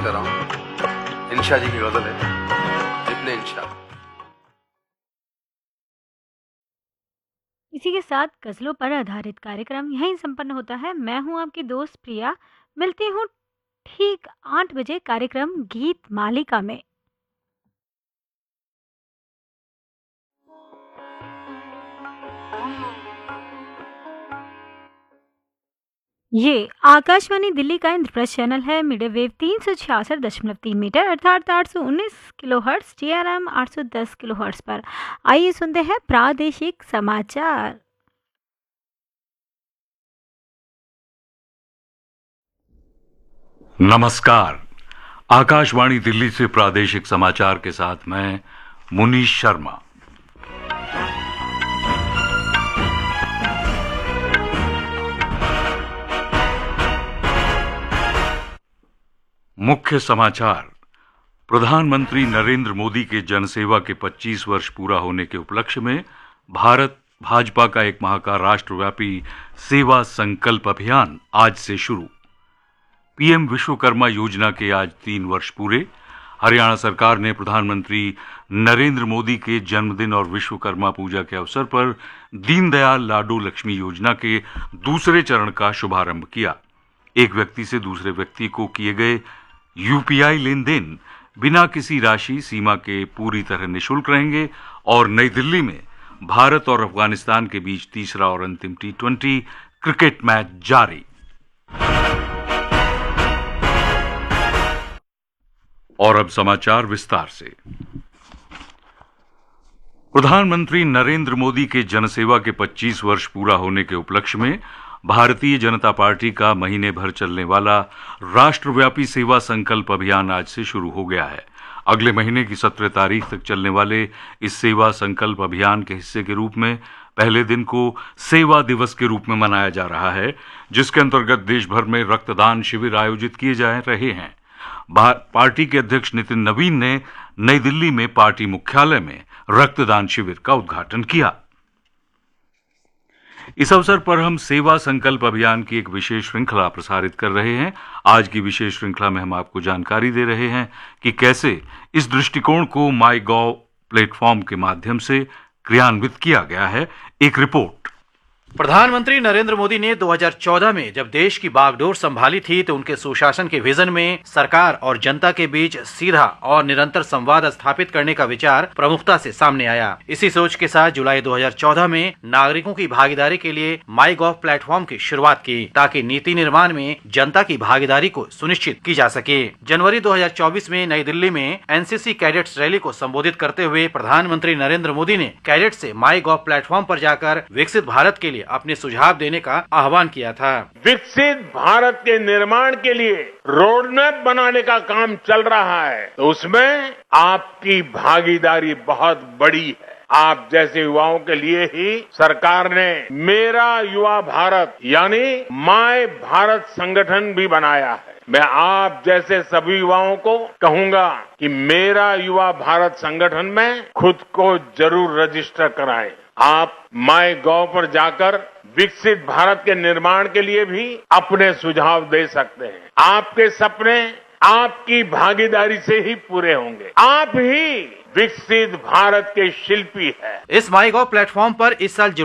कर रहा हूँ। इंशा जी की गजल है, इब्ने इंशा। इसी के साथ गजलों पर आधारित कार्यक्रम यहीं संपन्न होता है। मैं हूं आपकी दोस्त प्रिया। मिलती हूं ठीक 8 बजे कार्यक्रम गीत मालिका में। ये आकाशवाणी दिल्ली का इंद्रप्रस्थ चैनल है। मीडियम वेव 366.3 मीटर अर्थात 819 किलोहर्ट्ज, TRM 810 किलोहर्ट्ज पर। आइए सुनते हैं प्रादेशिक समाचार। नमस्कार। आकाशवाणी दिल्ली से प्रादेशिक समाचार के साथ मैं मुनीश शर्मा। मुख्य समाचार। प्रधानमंत्री नरेंद्र मोदी के जनसेवा के 25 वर्ष पूरा होने के उपलक्ष्य में भारत भाजपा का एक माह का राष्ट्रव्यापी सेवा संकल्प अभियान आज से शुरू। पीएम विश्वकर्मा योजना के आज 3 वर्ष पूरे। हरियाणा सरकार ने प्रधानमंत्री नरेंद्र मोदी के जन्मदिन और विश्वकर्मा पूजा के अवसर पर दीनदयाल लाडो लक्ष्मी योजना के दूसरे चरण का शुभारंभ किया। एक व्यक्ति से दूसरे व्यक्ति को किए गए यूपीआई लेन देन बिना किसी राशि सीमा के पूरी तरह निःशुल्क रहेंगे और नई दिल्ली में भारत और अफगानिस्तान के बीच तीसरा और अंतिम T20 क्रिकेट मैच जारी। और अब समाचार विस्तार से। प्रधानमंत्री नरेंद्र मोदी के जनसेवा के 25 वर्ष पूरा होने के उपलक्ष्य में भारतीय जनता पार्टी का महीने भर चलने वाला राष्ट्रव्यापी सेवा संकल्प अभियान आज से शुरू हो गया है। अगले महीने की 17 तारीख तक चलने वाले इस सेवा संकल्प अभियान के हिस्से के रूप में पहले दिन को सेवा दिवस के रूप में मनाया जा रहा है, जिसके अंतर्गत देश भर में रक्तदान शिविर आयोजित किए जा रहे हैं। पार्टी के अध्यक्ष नितिन नवीन ने नई दिल्ली में पार्टी मुख्यालय में रक्तदान शिविर का उद्घाटन किया। इस अवसर पर हम सेवा संकल्प अभियान की एक विशेष श्रृंखला प्रसारित कर रहे हैं। आज की विशेष श्रृंखला में हम आपको जानकारी दे रहे हैं कि कैसे इस दृष्टिकोण को माईगॉव प्लेटफॉर्म के माध्यम से क्रियान्वित किया गया है। एक रिपोर्ट। प्रधानमंत्री नरेंद्र मोदी ने 2014 में जब देश की बागडोर संभाली थी तो उनके सुशासन के विजन में सरकार और जनता के बीच सीधा और निरंतर संवाद स्थापित करने का विचार प्रमुखता से सामने आया। इसी सोच के साथ जुलाई 2014 में नागरिकों की भागीदारी के लिए माईगॉव प्लेटफॉर्म की शुरुआत की, ताकि नीति निर्माण में जनता की भागीदारी को सुनिश्चित की जा सके। जनवरी 2024 में नई दिल्ली में एनसीसी कैडेट्स रैली को संबोधित करते हुए प्रधानमंत्री नरेंद्र मोदी ने कैडेट से माईगॉव प्लेटफॉर्म पर जाकर विकसित भारत के लिए अपने सुझाव देने का आह्वान किया था। विकसित भारत के निर्माण के लिए रोड मैप बनाने का काम चल रहा है, तो उसमें आपकी भागीदारी बहुत बड़ी है। आप जैसे युवाओं के लिए ही सरकार ने मेरा युवा भारत यानी माय भारत संगठन भी बनाया है। मैं आप जैसे सभी युवाओं को कहूंगा कि मेरा युवा भारत संगठन में खुद को जरूर रजिस्टर कराएं। आप माईगॉव पर जाकर विकसित भारत के निर्माण के लिए भी अपने सुझाव दे सकते हैं। आपके सपने आपकी भागीदारी से ही पूरे होंगे। आप ही विकसित भारत के शिल्पी हैं। इस माईगॉव प्लेटफॉर्म पर इस साल